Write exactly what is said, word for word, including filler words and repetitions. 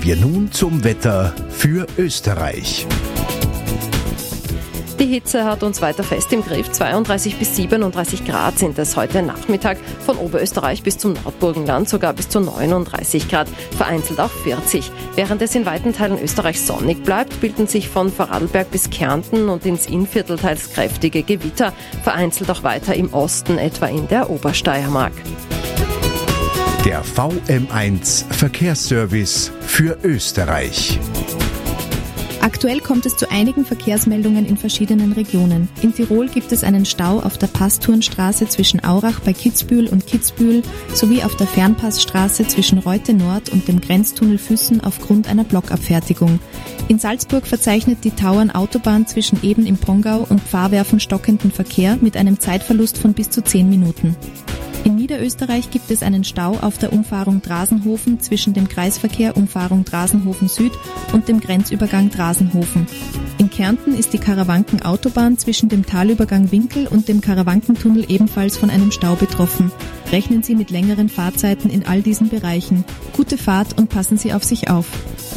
wir nun zum Wetter für Österreich. Die Hitze hat uns weiter fest im Griff. zweiunddreißig bis siebenunddreißig Grad sind es heute Nachmittag. Von Oberösterreich bis zum Nordburgenland sogar bis zu neununddreißig Grad, vereinzelt auch vierzig. Während es in weiten Teilen Österreichs sonnig bleibt, bilden sich von Vorarlberg bis Kärnten und ins Innviertel teils kräftige Gewitter, vereinzelt auch weiter im Osten, etwa in der Obersteiermark. Der V M eins Verkehrsservice für Österreich. Aktuell kommt es zu einigen Verkehrsmeldungen in verschiedenen Regionen. In Tirol gibt es einen Stau auf der Passturnstraße zwischen Aurach bei Kitzbühel und Kitzbühel sowie auf der Fernpassstraße zwischen Reute Nord und dem Grenztunnel Füssen aufgrund einer Blockabfertigung. In Salzburg verzeichnet die Tauern-Autobahn zwischen Eben im Pongau und Pfarrwerfen stockenden Verkehr mit einem Zeitverlust von bis zu zehn Minuten. In Niederösterreich gibt es einen Stau auf der Umfahrung Drasenhofen zwischen dem Kreisverkehr Umfahrung Drasenhofen Süd und dem Grenzübergang Drasenhofen. In Kärnten ist die Karawanken-Autobahn zwischen dem Talübergang Winkel und dem Karawankentunnel ebenfalls von einem Stau betroffen. Rechnen Sie mit längeren Fahrzeiten in all diesen Bereichen. Gute Fahrt und passen Sie auf sich auf.